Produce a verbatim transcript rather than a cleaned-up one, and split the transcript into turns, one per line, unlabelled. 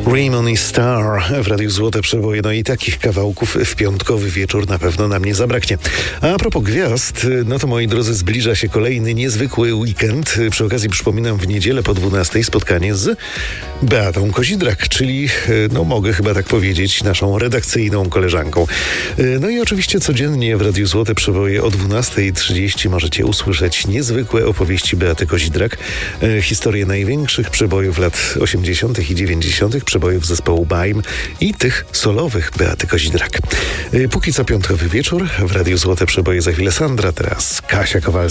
Raymond i Star w Radiu Złote Przeboje. No i takich kawałków w piątkowy wieczór na pewno nam nie zabraknie. A, a propos gwiazd, no to moi drodzy, zbliża się kolejny niezwykły weekend. Przy okazji przypominam, w niedzielę po dwunastej spotkanie z Beatą Kozidrak, czyli, no mogę chyba tak powiedzieć, naszą redakcyjną koleżanką. No i oczywiście codziennie w Radiu Złote Przeboje o dwunastej trzydzieści możecie usłyszeć niezwykłe opowieści Beaty Kozidrak, historie największych przebojów lat osiemdziesiątych i dziewięćdziesiątych, przebojów zespołu Baim i tych solowych Beaty Kozidrak. Póki co piątkowy wieczór w Radiu Złote Przeboje, za chwilę Sandra, teraz Kasia Kowalska.